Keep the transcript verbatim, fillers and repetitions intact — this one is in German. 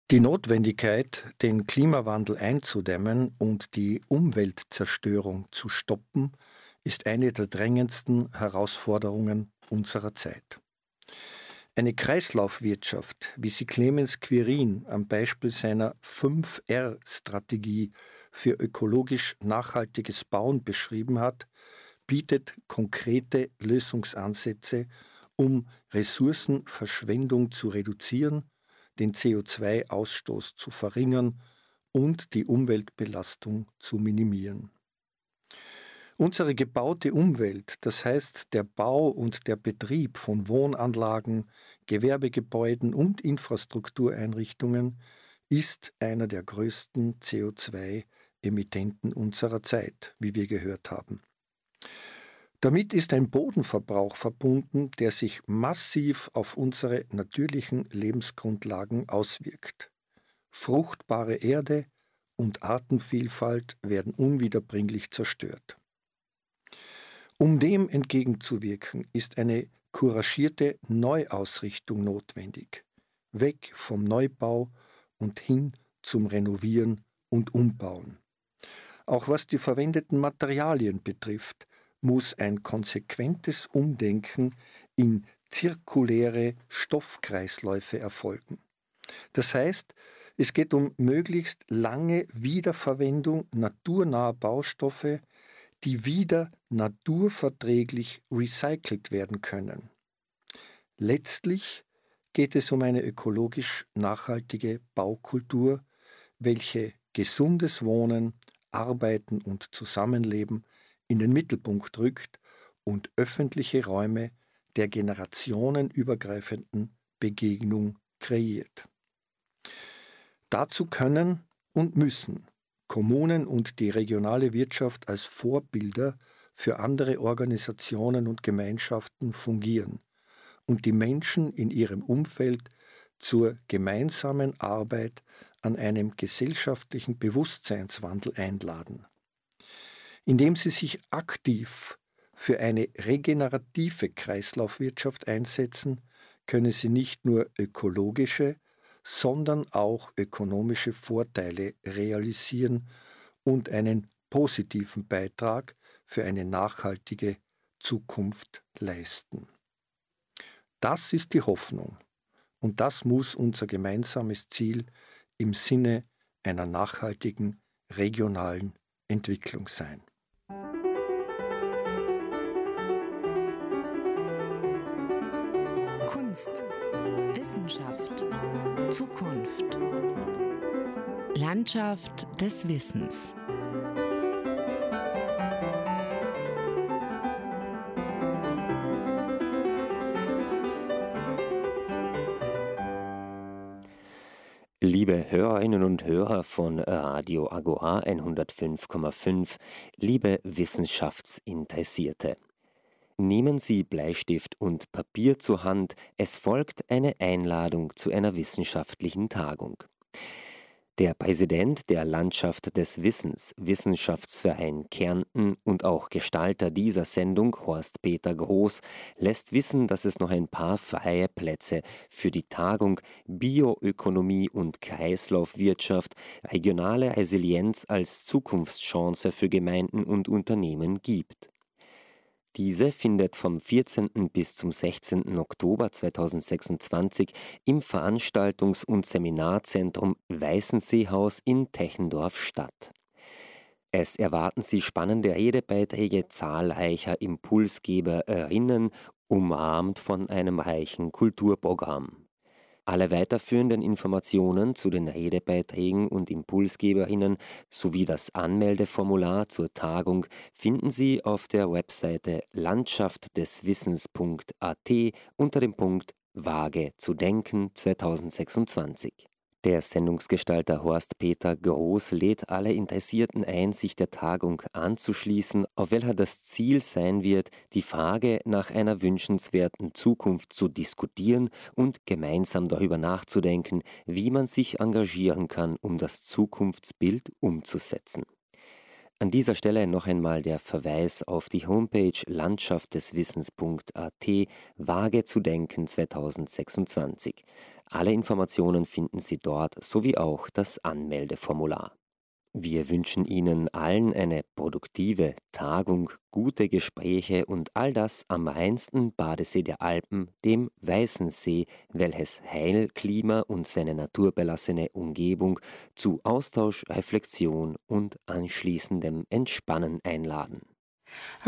Die Notwendigkeit, den Klimawandel einzudämmen und die Umweltzerstörung zu stoppen, ist eine der drängendsten Herausforderungen unserer Zeit. Eine Kreislaufwirtschaft, wie sie Clemens Quirin am Beispiel seiner fünf R Strategie für ökologisch nachhaltiges Bauen beschrieben hat, bietet konkrete Lösungsansätze, um Ressourcenverschwendung zu reduzieren, den C O zwei Ausstoß zu verringern und die Umweltbelastung zu minimieren. Unsere gebaute Umwelt, das heißt der Bau und der Betrieb von Wohnanlagen, Gewerbegebäuden und Infrastruktureinrichtungen, ist einer der größten C O zwei Emittenten unserer Zeit, wie wir gehört haben. Damit ist ein Bodenverbrauch verbunden, der sich massiv auf unsere natürlichen Lebensgrundlagen auswirkt. Fruchtbare Erde und Artenvielfalt werden unwiederbringlich zerstört. Um dem entgegenzuwirken, ist eine couragierte Neuausrichtung notwendig, weg vom Neubau und hin zum Renovieren und Umbauen. Auch was die verwendeten Materialien betrifft, muss ein konsequentes Umdenken in zirkuläre Stoffkreisläufe erfolgen. Das heißt, es geht um möglichst lange Wiederverwendung naturnaher Baustoffe, die wieder naturverträglich recycelt werden können. Letztlich geht es um eine ökologisch nachhaltige Baukultur, welche gesundes Wohnen, Arbeiten und Zusammenleben in den Mittelpunkt rückt und öffentliche Räume der generationenübergreifenden Begegnung kreiert. Dazu können und müssen Kommunen und die regionale Wirtschaft als Vorbilder für andere Organisationen und Gemeinschaften fungieren und die Menschen in ihrem Umfeld zur gemeinsamen Arbeit an einem gesellschaftlichen Bewusstseinswandel einladen. Indem sie sich aktiv für eine regenerative Kreislaufwirtschaft einsetzen, können sie nicht nur ökologische, sondern auch ökonomische Vorteile realisieren und einen positiven Beitrag für eine nachhaltige Zukunft leisten. Das ist die Hoffnung und das muss unser gemeinsames Ziel im Sinne einer nachhaltigen regionalen Entwicklung sein. Kunst, Wissenschaft, Zukunft. Landschaft des Wissens. Liebe Hörerinnen und Hörer von Radio Agora hundertfünf Komma fünf, liebe Wissenschaftsinteressierte. Nehmen Sie Bleistift und Papier zur Hand, es folgt eine Einladung zu einer wissenschaftlichen Tagung. Der Präsident der Landschaft des Wissens, Wissenschaftsverein Kärnten und auch Gestalter dieser Sendung, Horst-Peter Groß, lässt wissen, dass es noch ein paar freie Plätze für die Tagung Bioökonomie und Kreislaufwirtschaft, regionale Resilienz als Zukunftschance für Gemeinden und Unternehmen gibt. Diese findet vom vierzehnten bis zum sechzehnten Oktober zweitausendsechsundzwanzig im Veranstaltungs- und Seminarzentrum Weißenseehaus in Techendorf statt. Es erwarten Sie spannende Redebeiträge zahlreicher Impulsgeberinnen, umrahmt von einem reichen Kulturprogramm. Alle weiterführenden Informationen zu den Redebeiträgen und Impulsgeberinnen sowie das Anmeldeformular zur Tagung finden Sie auf der Webseite landschaftdeswissens punkt a t unter dem Punkt Wage zu denken zweitausendsechsundzwanzig. Der Sendungsgestalter Horst-Peter Groß lädt alle Interessierten ein, sich der Tagung anzuschließen, auf welcher das Ziel sein wird, die Frage nach einer wünschenswerten Zukunft zu diskutieren und gemeinsam darüber nachzudenken, wie man sich engagieren kann, um das Zukunftsbild umzusetzen. An dieser Stelle noch einmal der Verweis auf die Homepage landschaftdeswissens punkt a t Wage zu denken zweitausendsechsundzwanzig. Alle Informationen finden Sie dort sowie auch das Anmeldeformular. Wir wünschen Ihnen allen eine produktive Tagung, gute Gespräche und all das am reinsten Badesee der Alpen, dem Weißensee, welches Heilklima und seine naturbelassene Umgebung zu Austausch, Reflexion und anschließendem Entspannen einladen.